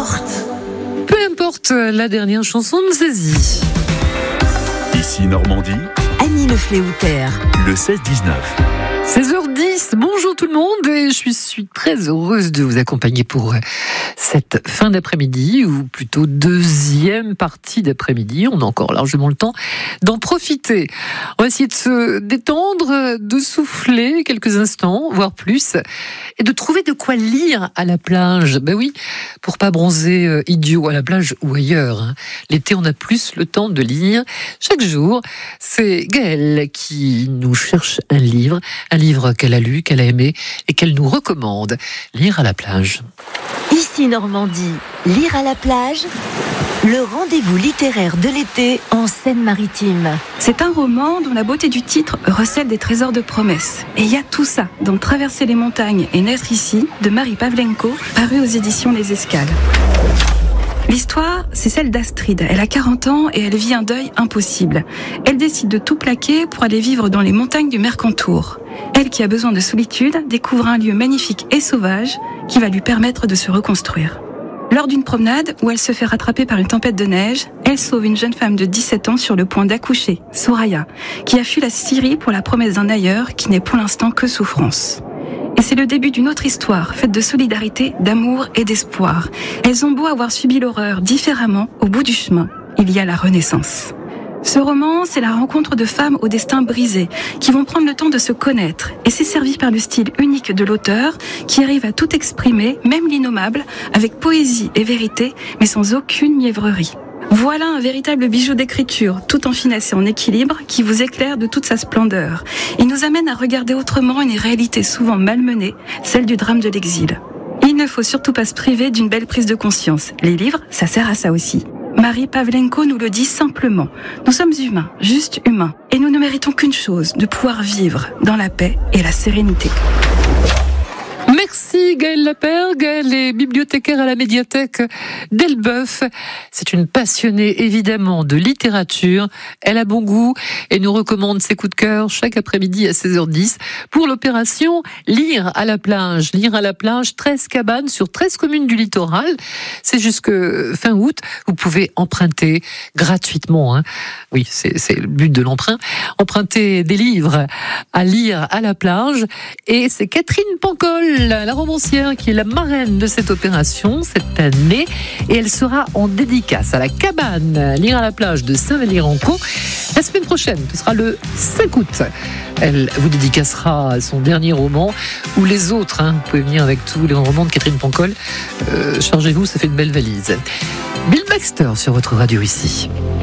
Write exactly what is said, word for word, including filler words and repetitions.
importe. Peu importe la dernière chanson de Zazie. Ici Normandie, Annie Le Fléoutère. le seize dix-neuf. seize heures dix, bonjour tout le monde et je suis, suis très heureuse de vous accompagner pour cette fin d'après-midi ou plutôt deuxième partie d'après-midi. On a encore largement le temps d'en profiter. On va essayer de se détendre, de souffler quelques instants, voire plus, et de trouver de quoi lire à la plage. Ben oui, pour pas bronzer euh, idiot à la plage ou ailleurs. Hein. L'été, on a plus le temps de lire. Chaque jour, c'est Gaëlle qui nous cherche un livre, un livre qu'elle a lu, qu'elle a aimé et qu'elle nous recommande. Lire à la plage. Ici Normandie, lire à la plage, le rendez-vous littéraire de l'été en Seine-Maritime. C'est un roman dont la beauté du titre recèle des trésors de promesses. Et il y a tout ça dans Traverser les montagnes et naître ici de Marie Pavlenko, paru aux éditions Les Escales. L'histoire, c'est celle d'Astrid. Elle a quarante ans et elle vit un deuil impossible. Elle décide de tout plaquer pour aller vivre dans les montagnes du Mercantour. Elle, qui a besoin de solitude, découvre un lieu magnifique et sauvage qui va lui permettre de se reconstruire. Lors d'une promenade où elle se fait rattraper par une tempête de neige, elle sauve une jeune femme de dix-sept ans sur le point d'accoucher, Soraya, qui a fui la Syrie pour la promesse d'un ailleurs qui n'est pour l'instant que souffrance. Et c'est le début d'une autre histoire, faite de solidarité, d'amour et d'espoir. Elles ont beau avoir subi l'horreur différemment, au bout du chemin, il y a la renaissance. Ce roman, c'est la rencontre de femmes au destin brisé, qui vont prendre le temps de se connaître. Et c'est servi par le style unique de l'auteur, qui arrive à tout exprimer, même l'innommable, avec poésie et vérité, mais sans aucune mièvrerie. Voilà un véritable bijou d'écriture, tout en finesse et en équilibre, qui vous éclaire de toute sa splendeur. Il nous amène à regarder autrement une réalité souvent malmenée, celle du drame de l'exil. Il ne faut surtout pas se priver d'une belle prise de conscience. Les livres, ça sert à ça aussi. Marie Pavlenko nous le dit simplement. Nous sommes humains, juste humains. Et nous ne méritons qu'une chose, de pouvoir vivre dans la paix et la sérénité. Merci Gaëlle Lapère. Gaëlle est bibliothécaire à la médiathèque d'Elbeuf. C'est une passionnée évidemment de littérature. Elle a bon goût et nous recommande ses coups de cœur chaque après-midi à seize heures dix pour l'opération Lire à la plage. Lire à la plage, treize cabanes sur treize communes du littoral. C'est jusque fin août. Vous pouvez emprunter gratuitement. Hein. Oui, c'est, c'est le but de l'emprunt. Emprunter des livres à lire à la plage. Et c'est Catherine Pancol, la romancière, qui est la marraine de cette opération cette année, et elle sera en dédicace à la cabane Lire à la plage de Saint-Valier-en-Caux la semaine prochaine. Ce sera le cinq août. Elle vous dédicacera son dernier roman ou les autres. Hein. Vous pouvez venir avec tous les romans de Catherine Pancol. Euh, chargez-vous, ça fait une belle valise. Bill Baxter sur votre radio ici.